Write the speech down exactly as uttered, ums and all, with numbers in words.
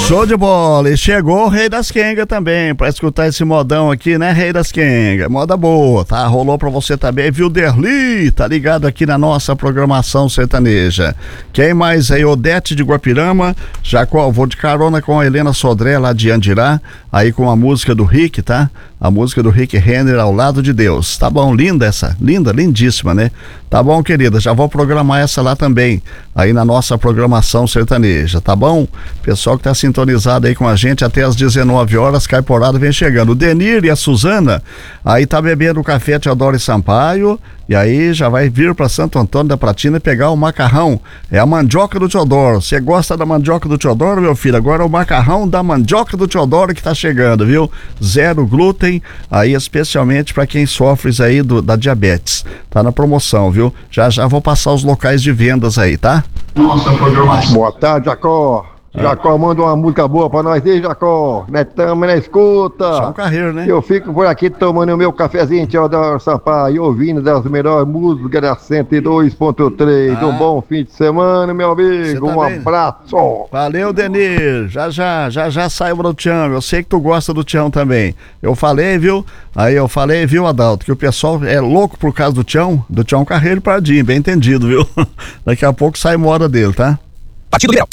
Show de bola, e chegou o Rei das Quengas também, pra escutar esse modão aqui, né, Rei das Quengas, moda boa, tá? Rolou pra você também, viu, Derli, tá ligado aqui na nossa programação sertaneja. Quem mais aí? Odete de Guapirama, já com, vou de carona com a Helena Sodré lá de Andirá, aí com a música do Rick, tá? A música do Rick Renner, Ao Lado de Deus. Tá bom, linda essa, linda, lindíssima, né? Tá bom, querida, já vou programar essa lá também, aí na nossa programação sertaneja, tá bom? Pessoal que tá sintonizado aí com a gente até às dezenove horas, Caiporada vem chegando. O Denir e a Suzana, aí tá bebendo o café Teodoro e Sampaio, e aí já vai vir para Santo Antônio da Platina e pegar o macarrão. É a mandioca do Teodoro. Você gosta da mandioca do Teodoro, meu filho? Agora é o macarrão da mandioca do Teodoro que tá chegando, viu? Zero glúten, aí especialmente para quem sofre aí do, da diabetes. Tá na promoção, viu? Já já vou passar os locais de vendas aí, tá? Nossa, boa tarde, Jacó. Jacó, manda uma música boa pra nós aí, Jacó. Netamos na escuta. Só um carreiro, né? Eu fico por aqui tomando o meu cafezinho, Teodoro Sampaio, ouvindo das melhores músicas da cento e dois ponto três. Ah. Um bom fim de semana, meu amigo. Um abraço. Valeu, Denir. Já, já, já, já saiu do Tião. Eu sei que tu gosta do Tião também. Eu falei, viu? Aí eu falei, viu, Adalto, que o pessoal é louco por causa do Tião, do Tião Carreiro Pardinho, bem entendido, viu? Daqui a pouco sai moda dele, tá? Partido Liberal.